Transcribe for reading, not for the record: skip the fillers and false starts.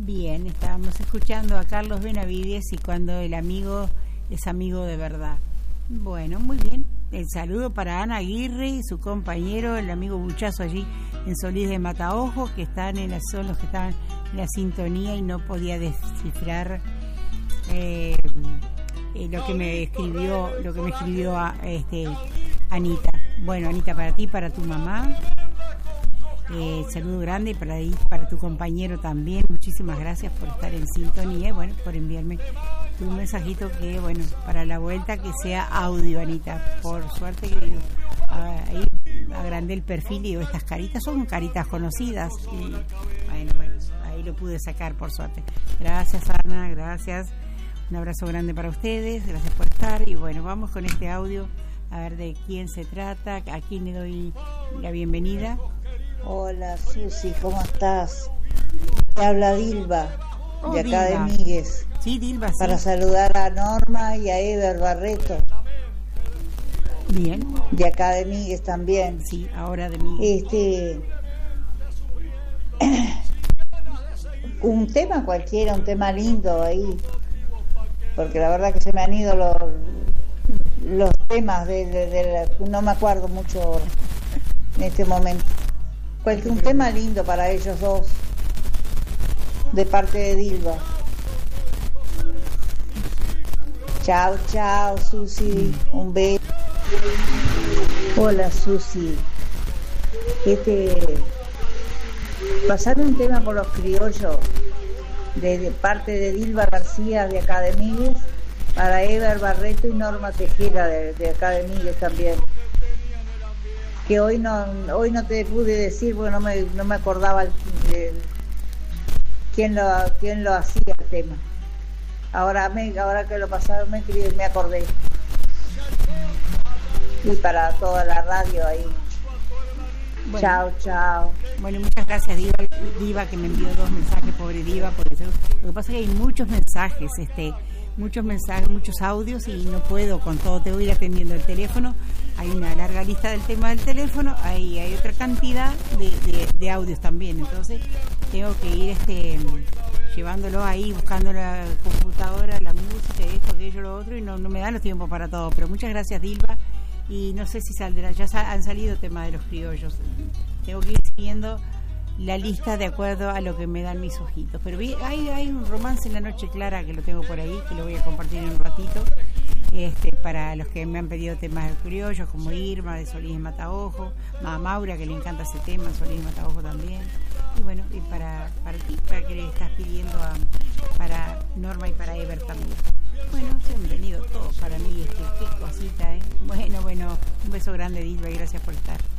Bien, estábamos escuchando a Carlos Benavides y cuando el amigo es amigo de verdad. Bueno, muy bien. El saludo para Ana Aguirre y su compañero, el amigo Buchazo allí en Solís de Mataojo, que son los que estaban en la sintonía y no podía descifrar lo que me escribió Anita. Bueno, Anita, para ti, para tu mamá. Saludo grande para tu compañero también. Muchísimas gracias por estar en sintonía y bueno, por enviarme tu mensajito que bueno, para la vuelta que sea audio, Anita. Por suerte que ahí agrandé el perfil y digo, estas caritas son caritas conocidas y bueno, ahí lo pude sacar por suerte. Gracias, Ana, gracias. Un abrazo grande para ustedes, gracias por estar y bueno, vamos con este audio a ver de quién se trata, a quién le doy la bienvenida. Hola Susi, ¿cómo estás? Te habla Dilba, de acá Dilba. De Míguez. Sí, Dilba, sí. Para saludar a Norma y a Ever Barreto. Bien. De acá de Míguez también. Sí, ahora de Míguez. Un tema cualquiera, un tema lindo ahí. Porque la verdad que se me han ido los temas no me acuerdo mucho ahora, en este momento. Un tema lindo para ellos dos, de parte de Dilba. Chao, Susi, un beso. Hola, Susi. Pasar un tema por los criollos, de parte de Dilba García, de acá de Míguez, para Ever Barreto y Norma Tejera, de acá de Míguez también. Que hoy no te pude decir porque no me acordaba quién lo hacía el tema. Ahora que lo pasaron me acordé. Y para toda la radio ahí. Bueno. Chao. Bueno, muchas gracias Diva, que me envió 2 mensajes, pobre Diva, por eso. Lo que pasa es que hay muchos mensajes, muchos audios y no puedo con todo, te voy a ir atendiendo el teléfono. Hay una larga lista del tema del teléfono, hay otra cantidad de audios también, entonces tengo que ir llevándolo ahí, buscando la computadora, la música, esto, aquello, lo otro, y no me dan los tiempos para todo, pero muchas gracias Dilba, y no sé si saldrá, ya han salido temas de los criollos, tengo que ir siguiendo la lista de acuerdo a lo que me dan mis ojitos, pero hay un romance en la noche clara que lo tengo por ahí, que lo voy a compartir en un ratito, para los que me han pedido temas de criollos como Irma de Solís de Mataojo, Maura que le encanta ese tema, Solís de Mataojo también, y bueno, y para ti, para que le estás pidiendo para Norma y para Ever también. Bueno, se han venido todos para mí, qué cosita, Bueno, un beso grande Dilba y gracias por estar.